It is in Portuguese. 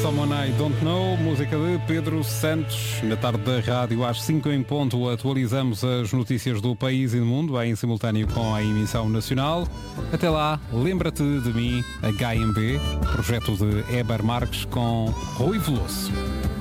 Someone I Don't Know, música de Pedro Santos. Na tarde da rádio, às 5 em ponto, atualizamos as notícias do país e do mundo, em simultâneo com a emissão nacional. Até lá, lembra-te de mim, HMB, projeto de Eber Marques com Rui Veloso.